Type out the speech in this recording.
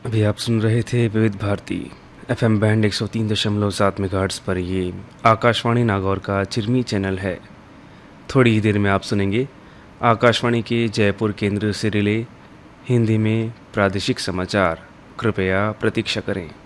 अभी आप सुन रहे थे विविध भारती एफएम बैंड 103.7 मेगाहर्ट्ज़ पर। ये आकाशवाणी नागौर का चिरमी चैनल है। थोड़ी ही देर में आप सुनेंगे आकाशवाणी के जयपुर केंद्र से रिले हिंदी में प्रादेशिक समाचार। कृपया प्रतीक्षा करें।